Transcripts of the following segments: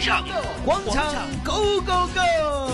场，广场 Go Go Go！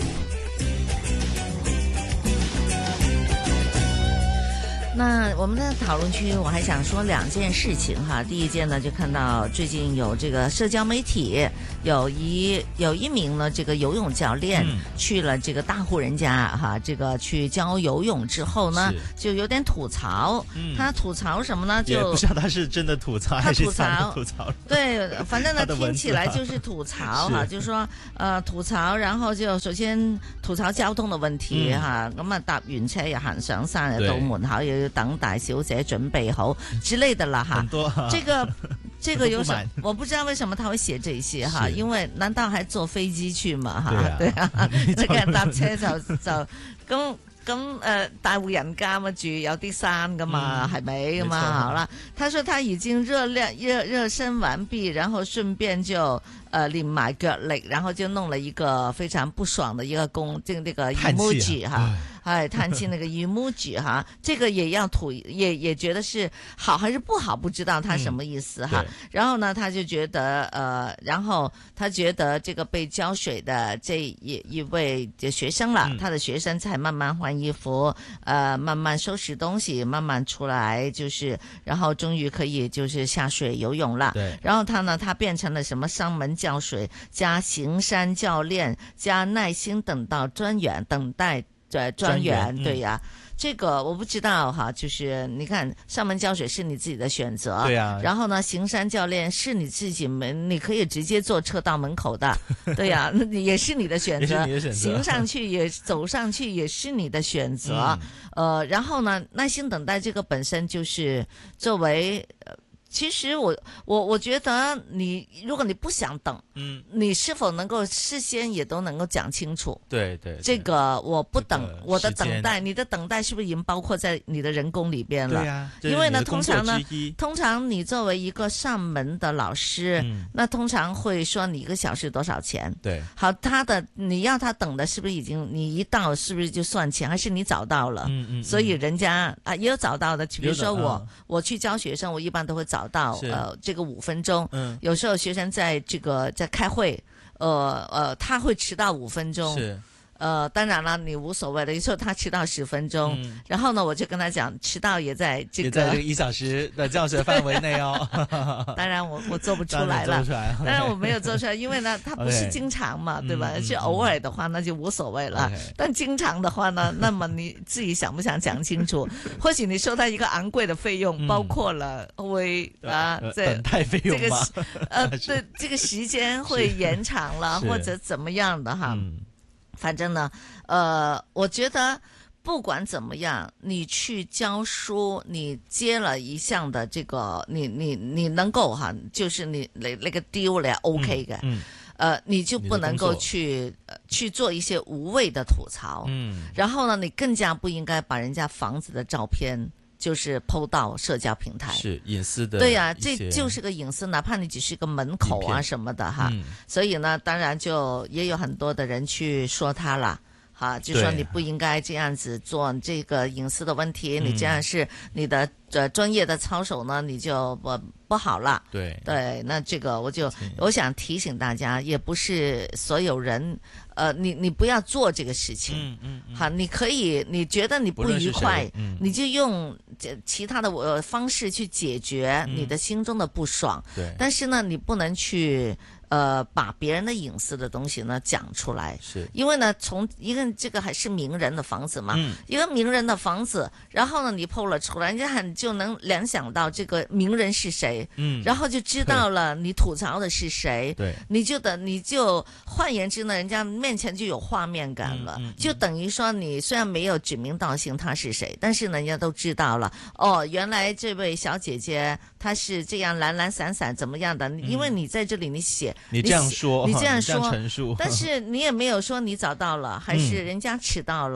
那我们的讨论区，我还想说两件事情哈。第一件呢，就看到最近有这个社交媒体有一名呢这个游泳教练去了这个大户人家哈，这个去教游泳之后呢，就有点吐槽。他吐槽什么呢？就也不知道他是真的吐槽还是吐槽。对，反正呢听起来就是吐槽哈，就是說吐槽，然後就首先吐槽交通的問題哈，咁啊搭完車又行上山，又到門口又要等大小姐準備好之類的啦哈。很多這個有什麼？我不知道為什麼他會寫這些哈，因為難道還坐飛機去嘛哈？對啊，這個人搭車就咁大戶人家嘛住有啲山噶嘛，係咪咁嘛？好啦，他說他已經熱身完畢，然後順便就練埋腳力，然後就弄了一個非常不爽的一個就那個 emoji 哈，嘆氣那個 emoji 哈，這個也要也覺得是好還是不好，不知道他什麼意思哈。然後呢，他就覺得然後他覺得這個被澆水的這一位學生了，他的學生才慢慢換衣服，慢慢收拾東西，慢慢出來，就是然後終於可以就是下水游泳了。對，然後他變成了什麼上門教水加行山教練加耐心等待專員，對呀。這個我不知道哈，就是你看上門教水是你自己的選擇，對啊。然後呢，行山教練是你自己你可以直接坐車到門口的，對呀，也是你的選擇，行上去走上去也是你的選擇，然後呢，耐心等待這個本身就是作為其實我覺得如果你不想等，你是否能夠事先也都能夠講清楚？對，這個我不等，我的等待，你的等待是不是已經包括在你的人工裏邊了？對啊，因為呢，通常你作為一個上門的老師，那通常會說你1個小時多少錢？對，好，你要他等的是不是已經你一到是不是就算錢，還是你早到了？所以人家也有早到的，比如說我去教學生，我一般都會早到這個5分鐘，有時候學生在開會，他會遲到5分鐘。當然了，你無所謂的。有時候他遲到10分鐘，然後呢，我就跟他講，遲到也在這個 1小時的教學範圍內哦。 當然我做不出來了，當然我沒有做出來，因為呢，他不是經常嘛，對吧？是偶爾的話，那就無所謂了。但經常的話呢，那麼你自己想不想講清楚？或許你收他一個昂貴的費用，包括了會等待費用嗎？ 對，這個時間會延長了，或者怎麼樣的哈。反正呢，我覺得不管怎麼樣，你去教書，你接了一項的這個，你能夠哈，就是你那個丟了 OK 嘅，你就不能夠去做一些無謂的吐槽，然後呢，你更加不應該把人家房子的照片就是拋到社交平台，是隱私的。對呀，這就是個隱私，哪怕你只是個門口啊什麼的哈。所以呢，當然就也有很多的人去說他了，哈，就說你不應該這樣子做這個隱私的問題，你這樣是你的專業的操守呢，你就不好了。對，那這個我想提醒大家，也不是所有人。你不要做這個事情，好，你可以，你覺得你不愉快，你就用其他的方式去解決你的心中的不爽。對，但是呢，你不能去把別人的隱私的東西呢講出來。是，因為呢，一個這個還是名人的房子嘛，一個名人的房子，然後呢，你拋了出來，人家就能聯想到這個名人是誰，然後就知道了你吐槽的是誰。對，你就換言之呢，人家面前就有畫面感了，就等於說你雖然沒有指名道姓他是誰，但是人家都知道了，哦，原來這位小姐姐她是這樣懶懶散散怎麼樣的，因為你在這裡你寫，你這樣說，你這樣陳述，但是你也沒有說你早到了，還是人家遲到了。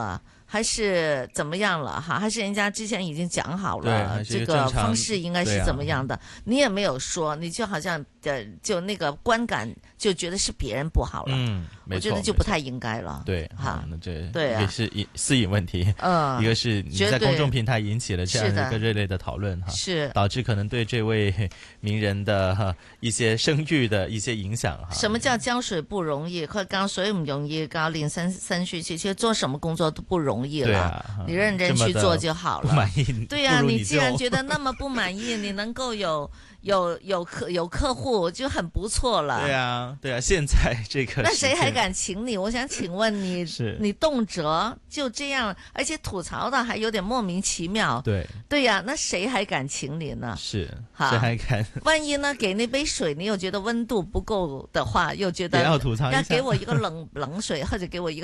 還是怎麼樣了哈？還是人家之前已經講好了，這個方式應該是怎麼樣的？你也沒有說，你就好像就那個觀感就覺得是別人不好了。我覺得就不太應該了。對，哈，那這對啊，也是私隱問題。一個是你在公眾平台引起了這樣一個熱烈的討論哈，是導致可能對這位名人的一些聲譽的一些影響哈。什麼叫澆水不容易？澆水唔容易，澆林三須去，其實做什麼工作都不容易了。你認真去做就好了。不滿意，對呀，你既然覺得那麼不滿意，你能夠有客戶就很不錯了。對啊，現在這個那誰還敢請你？我想請問你，你動輒就這樣，而且吐槽的還有點莫名其妙。對呀，那誰還敢請你呢？是，誰還敢？萬一呢？給那杯水，你又覺得溫度不夠的話，又覺得要吐槽，要給我一個冷水，或者給我一個。